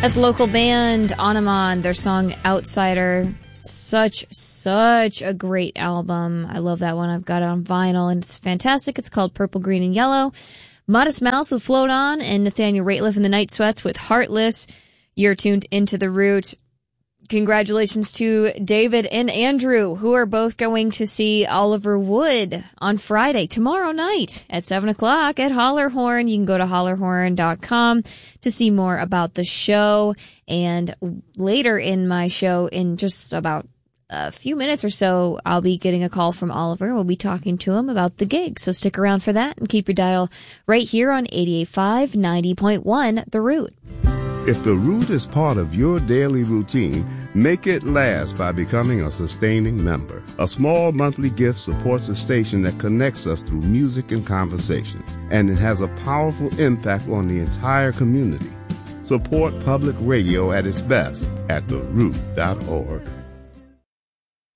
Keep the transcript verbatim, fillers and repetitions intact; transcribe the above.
That's local band Anamon, their song Outsider. Such, such a great album. I love that one. I've got it on vinyl, and it's fantastic. It's called Purple, Green, and Yellow. Modest Mouse with Float On, and Nathaniel Rateliff and the Night Sweats with Heartless. You're tuned into The Root. Congratulations to David and Andrew, who are both going to see Oliver Wood on Friday, tomorrow night at seven o'clock at Hollerhorn. You can go to hollerhorn dot com to see more about the show. And later in my show, in just about a few minutes or so, I'll be getting a call from Oliver. We'll be talking to him about the gig. So stick around for that and keep your dial right here on eighty-eight point five, ninety point one, The Root. If The Root is part of your daily routine, make it last by becoming a sustaining member. A small monthly gift supports a station that connects us through music and conversation, and it has a powerful impact on the entire community. Support public radio at its best at the root dot org.